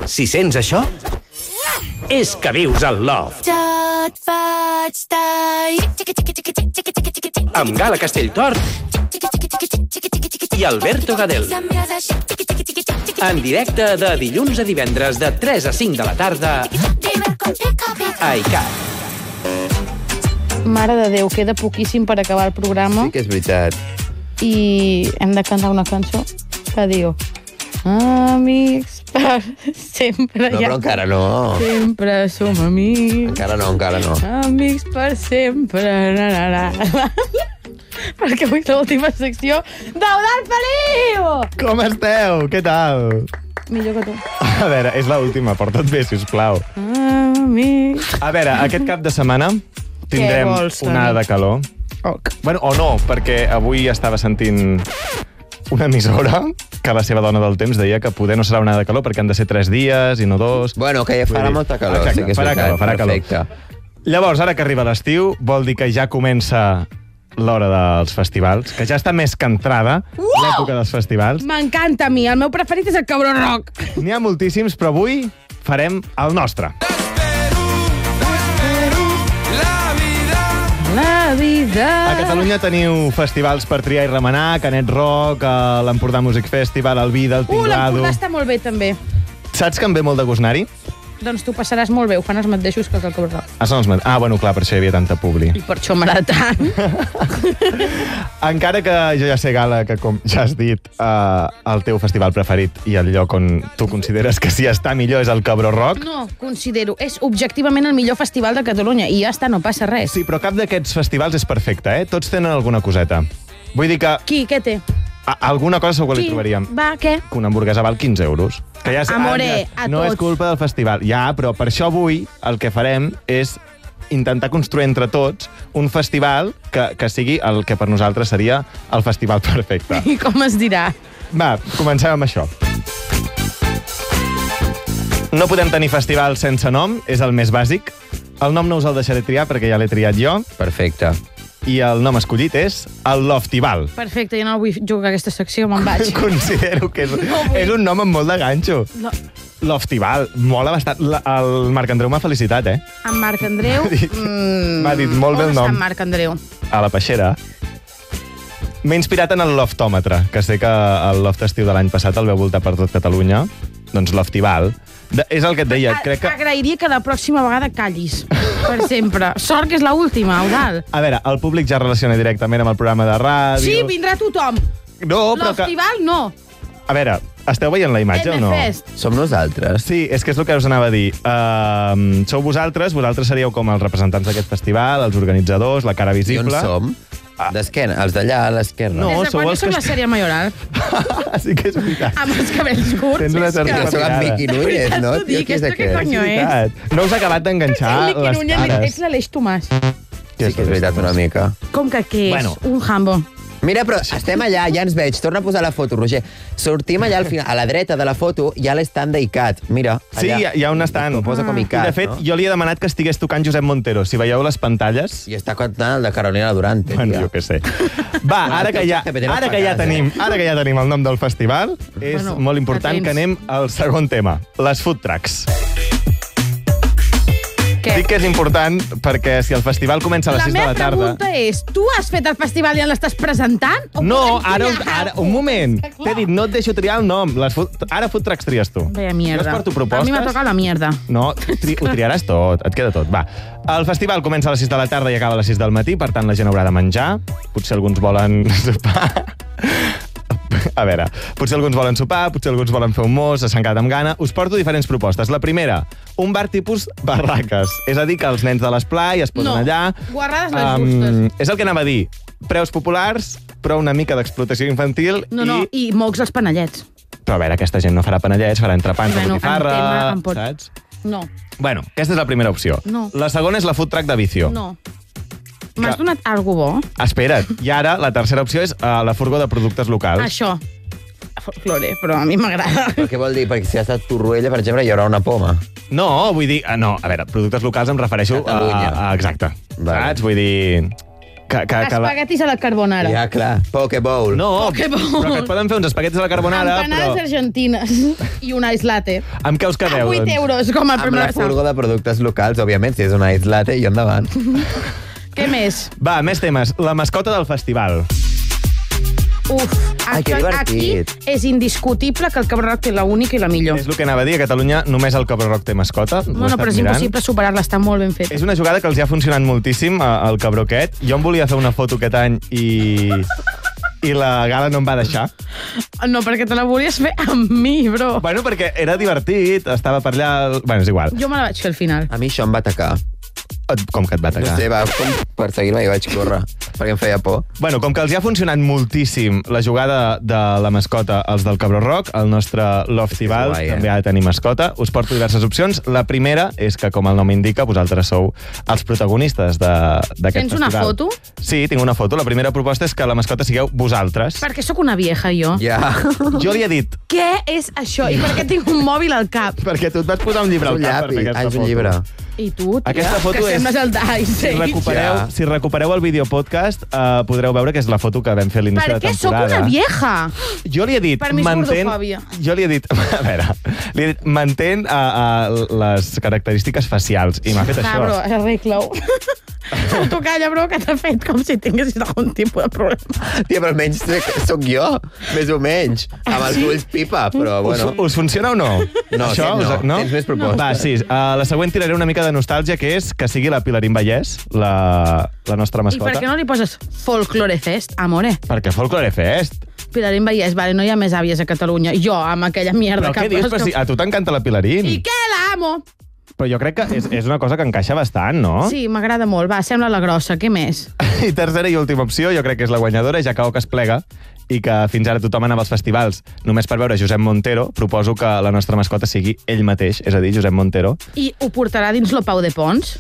Si sents això, és que vius al Loft. Jo et faig tall. Amb Gala Castelltort i Alberto Gadel. En directe de dilluns a divendres de 3 a 5 de la tarda a ICAT. Mare de Déu, queda poquíssim per acabar el programa. Sí que és veritat. I hem de cantar una cançó que diu amics per sempre. No, però encara no. Sempre som amics. Encara no. Amics per sempre. Perquè avui és l'última secció d'Eudald Feliu! Com esteu? Què tal? Millor que tu. A veure, és l'última, porta't bé, sisplau. Amics. A veure, aquest cap de setmana tindrem vols, onada de calor. Bueno, o no, perquè avui estava sentint una emissora que la seva dona del temps deia que poder no serà onada de calor perquè han de ser 3 dies i no 2. Bueno, que ja farà molta calor. Exacte, Sí que és farà veritat. calor. Perfecte. Llavors, ara que arriba l'estiu, vol dir que ja comença l'hora dels festivals, que ja està més que entrada l'època dels festivals. M'encanta a mi, el meu preferit és el Cabró Rock. N'hi ha moltíssims, però avui farem el nostre. La vida... A Catalunya teniu festivals per triar i remenar, Canet Rock, l'Empordà Music Festival, el Vida, el Tinglado... l'Empordà està molt bé, també. Saps que em ve molt de gust anar-hi? Doncs tu passaràs molt bé, ho fan els mateixos que els del Cabró Rock. Bueno, clar, per això hi havia tanta publi. I per això m'agrada tant. Encara que jo ja sé, Gala, que com ja has dit, el teu festival preferit i el lloc on tu consideres que si està millor és el Cabró Rock. No, considero, és objectivament el millor festival de Catalunya i ja està, no passa res. Sí, però cap d'aquests festivals és perfecte, eh? Tots tenen alguna coseta. Vull dir que... Qui? Què té? Alguna cosa segur que li trobaríem. Va, què? Que una hamburguesa val 15 euros. Que ja Amore, a no és tots. culpa del festival. Ja, però per això avui el que farem és intentar construir entre tots un festival que sigui el que per nosaltres seria el festival perfecte. I com es dirà? Va, comencem amb això. No podem tenir festival sense nom, és el més bàsic. El nom no us el deixaré triar perquè ja l'he triat jo. Perfecte. I el nom escollit és el Loftival. Perfecte, jo no vull jugar a aquesta secció, me'n vaig. Considero que és un nom amb molt de ganxo. No. Loftival, mola bastant. El Marc Andreu m'ha felicitat, eh? En Marc Andreu... M'ha dit molt bé el nom. On està en Marc Andreu? A la peixera. M'he inspirat en el Loftòmetre, que sé que el Loft estiu de l'any passat el veu voltar per tot Catalunya. Doncs Loftival. És el que et deia, crec que... Agrairia que la pròxima vegada callis, per sempre. Sort que és l'última, Eudald. A veure, el públic ja relaciona directament amb el programa de ràdio... Sí, vindrà tothom. No, però que... L'Festival, no. A veure, esteu veient la imatge o no? N-Fest. Som nosaltres. Sí, és que és el que us anava a dir. Sou vosaltres seríeu com els representants d'aquest festival, els organitzadors, la cara I on visible. som? D'esquena, els d'allà a l'esquerra. No. Des de sou quan jo els soc que la sèrie majoral? Sí que és veritat. Amb els cabells curts. Tens una és certa que- Jo soc en Miqui Núñez, no? T'ho dic, Tio, qui és esto què aquest? coño és? Veritat. No us ha acabat d'enganxar Miqui les Núñez, cares. ets l'Aleix Tomàs. Sí que és veritat una mica. Com que què és? Bueno. Un jambo. Mira, però estem allà, ja ens veig. Torna a posar la foto, Roger. Sortim allà al final, a la dreta de la foto hi ha l'estand d'ICAT. Mira, Sí, allà. hi ha un estant. Ho posa com ICAT, I de fet, no? jo li he demanat que estigués tocant Josep Montero. Si veieu les pantalles... I està cantant el de Carolina Durante. Bueno, tia. jo què sé. Va, ara que ja tenim el nom del festival, és Bueno, molt important atents. que anem al segon tema, les food trucks. Què? Dic que és important perquè si el festival comença a les 6 de la meva tarda... pregunta és, tu has fet el festival i ja l'estàs presentant? O No, podem triar? ara, un moment. T'he dit, no et deixo triar el nom. Ara food trucks tries tu. Vaya mierda. Jo us porto propostes. A mi m'ha tocat la mierda. No, ho triaràs tot, et queda tot. Va, el festival comença a les 6 de la tarda i acaba a les 6 del matí, per tant la gent haurà de menjar. Potser alguns volen sopar. A veure, potser alguns volen sopar, potser alguns volen fer un mos, s'han quedat amb gana. Us porto diferents propostes. La primera, un bar tipus barraques. És a dir, que els nens de l'esplai es posen No, allà. guarrades les justes. És el que anava a dir. Preus populars, però una mica d'explotació infantil No, i mocs els panellets. Però a veure, aquesta gent no farà panellets, farà entrepans de botifarra, em pot... saps? No, Bueno, aquesta és la primera opció. No. La segona és la food truck de vicio. no. M'has donat algo bo? Espera't. I ara la tercera opció és la furgó de productes locals. Això. Folklore, però a mi m'agrada. Però què vol dir? Perquè si ha estat Torroella, per exemple, hi haurà una poma. No, vull dir... No, a veure, productes locals em refereixo Catalunya. Exacte. Vale. Saps? Vull dir... Espaguetis a la carbonara. Ja, clar. Pokeball. No, Pokeball. però que et poden fer uns espaguetis a la carbonara, Empanades però... argentines i un ice latte. Amb què us A quedeu, 8 doncs? euros, com el Amb primer la furgo de productes locals, òbviament, si és una ice latte, i endavant. Què més? Va, més temes. La mascota del festival. Uf, Ai, que aquí divertit. és indiscutible que el Cabró Rock té la única i la millor. És el que anava a dir. A Catalunya només el Cabró Rock té mascota. Ho he Bueno, estat però és mirant. impossible superar-la, està molt ben fet. És una jugada que els ha funcionat moltíssim, al Cabró aquest. Jo em volia fer una foto aquest any i la Gala no em va deixar. No, perquè te la volies fer amb mi, bro. Bueno, perquè era divertit, estava per allà... Bueno, és igual. Jo me la vaig fer al final. A mi això em va atacar. Com que et va No atacar? sé, va com perseguir-me i vaig córrer, perquè em feia por. Bueno, com que els ha funcionat moltíssim la jugada de la mascota, els del Cabró Rock, el nostre Lofestival guai, també ha de tenir mascota. Us porto diverses opcions. La primera és que, com el nom indica, vosaltres sou els protagonistes d'aquest festival. Tens una foto? Sí, tinc una foto. La primera proposta és que la mascota sigueu vosaltres. Perquè sóc una vieja, jo. Ja. Jo li he dit, Què és això? I per què tinc un mòbil al cap? perquè tu et vas posar un llibre al Un cap per llapi. fer aquesta És foto. un llibre. I tu, tia, Aquesta foto que és- sembles el Dice. Si Ja. recupereu el videopodcast, podreu veure que és la foto que vam fer a l'inici de Per què sóc temporada. una vieja? Jo li he dit, Per mi és gordofòbia. Jo li he dit, a veure, li he dit, mantén les característiques facials, i m'ha fet Ah, això. bro, arregla-ho. Tu calla, bro, que t'ha fet com si tinguessis algun tipus de problema. Tia, però almenys sóc jo, més o menys. Amb els ulls pipa, però bueno. Us funciona o no? No, aquest no. Tens més propostes. Va, sí. La següent tiraré una mica de nostàlgia, que és que sigui la Pilarín Vallès, la nostra I mascota. per què no li poses Folklore Fest, amore? Perquè Folklore Fest. Pilarín Vallès, vale, no hi ha més àvies a Catalunya. Jo, amb aquella mierda Però què dius? Però si a tu t'encanta la Pilarín. I què, l'amo? Però jo crec que és una cosa que encaixa bastant, no? Sí, m'agrada molt. Va, sembla la grossa. Què més? I tercera i última opció, jo crec que és la guanyadora, ja que Oca es plega i que fins ara tothom anava als festivals només per veure Josep Montero, proposo que la nostra mascota sigui ell mateix, és a dir, Josep Montero. I ho portarà dins lo Pau de Pons?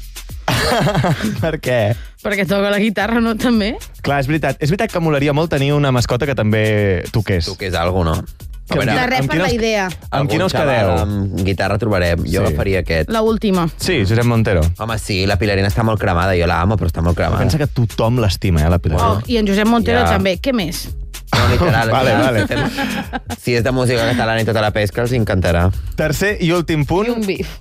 Per què? Perquè toca la guitarra, no, també? Clar, és veritat que molaria molt tenir una mascota que també toqués. Tu que és algo, no? Que A veure, De res amb per quina la us- idea. Amb quina us algun xaval quedeu? Amb guitarra trobarem. Jo Sí. agafaria aquest. La última. Sí, Josep Montero. Home, sí, la Pilarina està molt cremada. Jo la amo, però està molt cremada. Pensa que tothom l'estima, la Pilar. Oh, I en Josep Montero Ja. també. Què més? No, literal. Vale, ja. vale. Si és de música catalana i tota la pesca, els encantarà. Tercer i últim punt. I un bif.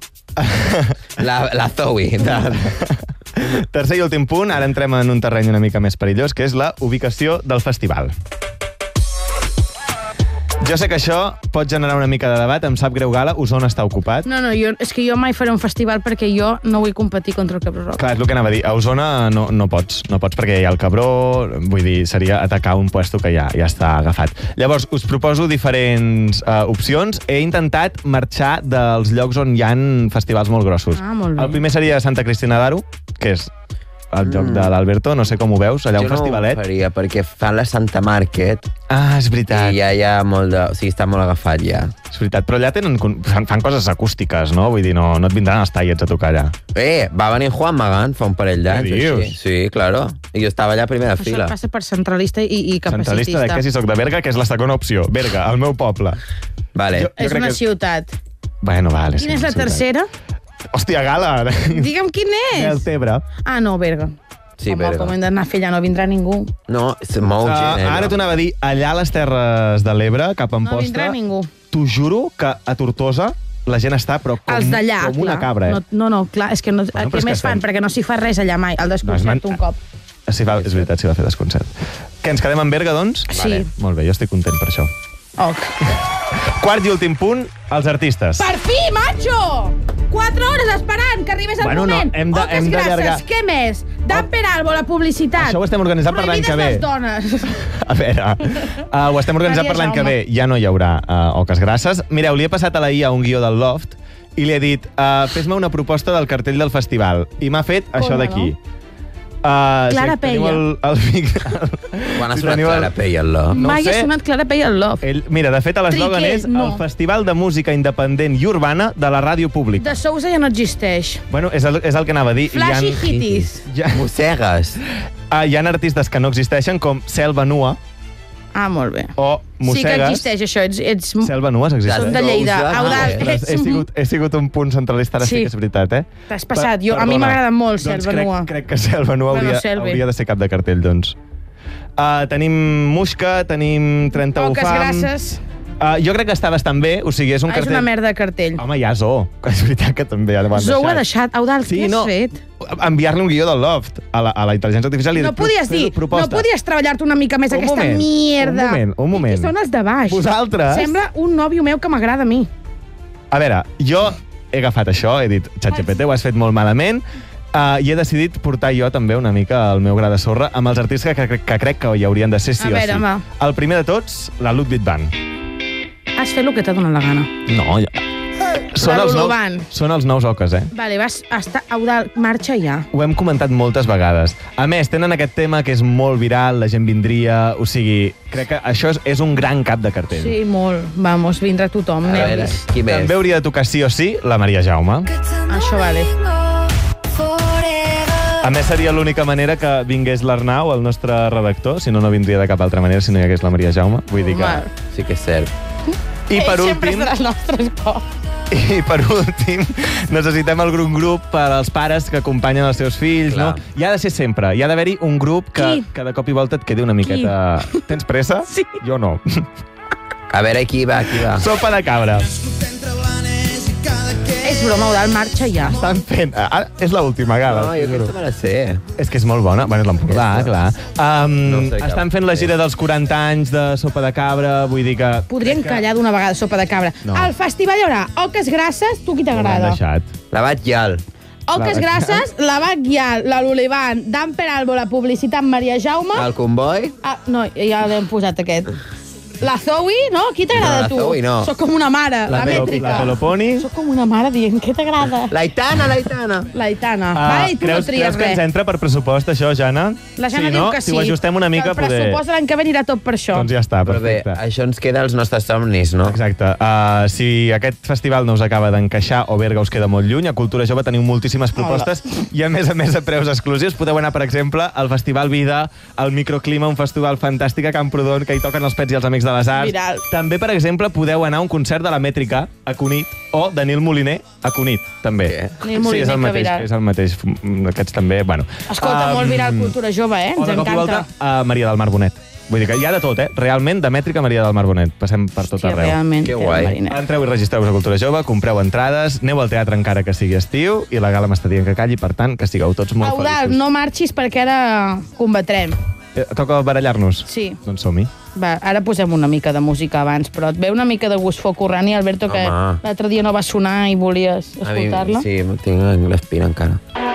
La Zoe. Tercer i últim punt, ara entrem en un terreny una mica més perillós, que és la ubicació del festival. Jo sé que això pot generar una mica de debat, em sap greu, Gala, Osona està ocupat. No, és que jo mai faré un festival perquè jo no vull competir contra el Cabró Rock. Clar, és el que anava a dir. A Osona no pots perquè hi ha el Cabró, vull dir, seria atacar un puesto que ja està agafat. Llavors, us proposo diferents opcions. He intentat marxar dels llocs on hi ha festivals molt grossos. Ah, molt bé. El primer seria Santa Cristina d'Aro, que és el lloc de l'Alberto, no sé com ho veus, allà un Jo no festivalet. ho faria, perquè fan la Santa Market Ah, és veritat. i ja hi ha molt de... O sigui, està molt agafat, ja. És veritat, però allà fan coses acústiques, no? Vull dir, no et vindran els tallets a tocar allà. Va venir Juan Magán fa un parell d'anys. Què dius? així. Sí, claro. I jo estava allà a primera Això fila. passa per centralista i capacitista. Centralista de què si soc de Berga, que és la segona opció. Berga, el meu poble. Vale. Jo És crec una que- ciutat. Bueno, vale. Quina és sí, la ciutat. tercera? Hòstia, Gala! Digue'm quin és. Deltebre. Ah, no, Berga. Sí, Home, Berga. com hem d'anar a fer allà, no vindrà ningú. No, és molt gent. Ara t'ho anava a dir, allà a les Terres de l'Ebre, cap a No Amposta, vindrà ningú. t'ho juro que a Tortosa la gent està, però Els d'allà, com una clar. cabra, eh? No, clar, és que no, Bueno, però què és que més fan? estem- Perquè no s'hi fa res allà mai. El desconcert un cop. Sí, és veritat, s'hi va fer desconcert. Que ens quedem en Berga, doncs? Sí. Molt bé, jo estic content per això. Ok. Quart i últim punt, els artistes. Per fi, macho! 4 hores esperant que arribés el Bueno, no, moment. hem Oques d'allargar. grasses, què més? Dan Peralbo, la publicitat. Això ho estem organitzant per l'any que ve. Prohibides les dones. A veure, ho estem organitzant per l'any que ve. Ja no hi haurà Oques Grasses. Mireu, li he passat a la IA un guió del Loft i li he dit, fes-me una proposta del cartell del festival. I m'ha fet això Coma, d'aquí. Clara teniu Peia. Quan ha si sonat teniu Clara Peia, el Love? No ho Mai ha sé. sonat Clara Peia al Love. Mira, de fet, a l'eslògan Triquer, és no. el Festival de Música Independent i Urbana de la Ràdio Pública. De Sousa ja no existeix. Bueno, és el que anava a dir. Flashy Hitties. Hi ha Mossegues. artistes que no existeixen, com Selva Nua, Ah, molt bé. o mossegues... Sí que existeix això, ets... Selva nues existeix. Són de Lleida. Ah, Eudald, Ostres, he sigut un punt centralista, ara sí Sí. que és veritat, eh? T'has passat. A mi Perdona. m'agrada molt Doncs Selva nua. crec que Selva nua Bueno, Selva. hauria de ser cap de cartell, doncs. Tenim Muixca, tenim 30 Poques Ufam... grasses. Jo crec que està bastant bé, o sigui, és un És cartell... una merda de cartell. Home, hi ha Zoo, que és veritat que també ja l'han deixat. Zou ha deixat. Eudald, Sí, què has no. fet? Enviar-li un guió del Loft a la intel·ligència artificial i No podies dir, no podies treballar-te una mica més Un aquesta moment, mierda. un moment. I que són els de baix. Vosaltres... Sembla un nòvio meu que m'agrada a mi. A veure, jo he agafat això, he dit, ChatGPT, ho has fet molt malament, i he decidit portar jo també una mica el meu gra de sorra amb els artistes que crec que hi haurien de ser sí A o veure, sí. va. El primer de tots, la Ludwig Band. Has fet el que t'ha donat la gana. No, ja... Luluban. Són els nous oques, eh? Vale, vas estar... Eudald, marxa ja. Ho hem comentat moltes vegades. A més, tenen aquest tema que és molt viral, la gent vindria... O sigui, crec que això és un gran cap de cartell. Sí, molt. Vamos, vindrà tothom. A veure, Nervis. qui més? També hauria de tocar sí o sí la Maria Jaume. Això vale. A més, seria l'única manera que vingués l'Arnau, el nostre redactor, si no, no vindria de cap altra manera si no hi hagués la Maria Jaume. Vull dir que... Home. Sí que és cert. I per Sempre últim... serà els nostres cops. I per últim, necessitem algun grup per als pares que acompanyen els seus fills, Clar. no? Hi ha de ser sempre. Hi ha d'haver-hi un grup que de cop i volta et quedi una miqueta... Tens pressa? Sí. Jo no. A veure, qui va. Sopa de cabra. És broma, Eudald, marxa ja. Estan fent... és l'última gala. No, jo aquesta me la sé. És que és molt bona. Bueno, és l'Empordà, clar. No sé cap. Estan fent la gira dels 40 anys de Sopa de Cabra, vull dir que... Podrien callar d'una vegada sopa de cabra. No. Al festival hi haurà oques grasses, tu qui Ho han t'agrada? deixat. La vaig Yal. Oques La- grasses, la Baguial, la Luliban, Dan Peralbo, la publicitat Maria Jaume... El Convoy. Ah, no, ja l'hem posat aquest. La Zoe, no? Qui t'agrada No, la tu? Zoe no. Soc com una mare, la mètrica. La Peloponi. Soc com una mare dient, què t'agrada? L'Aitana. La Aitana. Vale, i tu no creus tries que ens res. entra per pressupost, això, Jana? La Jana sí, diu no? que sí. Si ho ajustem una mica, que el pressupost de l'any que ve anirà tot per això. Doncs ja està, Però bé, perfecte. això ens queda als nostres somnis, no? Exacte. Si aquest festival no us acaba d'encaixar o Berga us queda molt lluny, a Cultura Jove teniu moltíssimes propostes i, a més, a preus exclusius. Podeu anar, per exemple, al Festival Vida, al Microclima, un festival fantàstic a Camprodon, que hi toquen els Pets i els Amics de les Arts. Viral. També, per exemple, podeu anar a un concert de la Mètrica a Cunit o de Nil Moliner a Cunit, també. Nil Moliner, sí, és el que mateix, viral. és el mateix. Aquests també, bueno. Escolta, molt viral Cultura Jove, O ens de cop i volta encanta. a Maria del Mar Bonet. Vull dir que hi ha de tot, Realment, de Mètrica a Maria del Mar Bonet. Passem per tot Hòstia, arreu. realment, Que té guai. el mariner. Entreu i registreu-vos a Cultura Jove, compreu entrades, aneu al teatre encara que sigui estiu, i la gala m'està dient que calli, per tant, que sigueu tots molt Eudald, feliços. no marxis perquè ara combatrem. Toca barallar-nos? Sí. Doncs som-hi. Va, ara posem una mica de música abans, però et ve una mica de gust Focorrani, Alberto, que Home. l'altre dia no va sonar i volies A mi, escoltar-la? sí, tinc l'espina encara.